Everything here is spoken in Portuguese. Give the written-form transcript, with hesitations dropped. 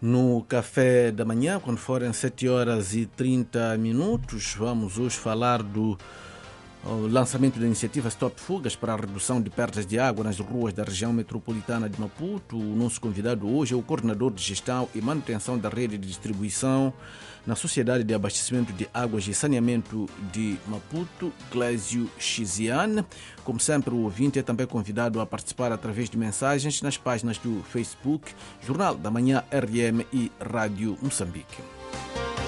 No café da manhã, quando forem 7 horas e 30 minutos, vamos hoje falar do lançamento da iniciativa Stop Fugas para a redução de perdas de água nas ruas da região metropolitana de Maputo. O nosso convidado hoje é o coordenador de gestão e manutenção da rede de distribuição na Sociedade de Abastecimento de Águas e Saneamento de Maputo, Clésio Xiziane. Como sempre, o ouvinte é também convidado a participar através de mensagens nas páginas do Facebook, Jornal da Manhã RM e Rádio Moçambique.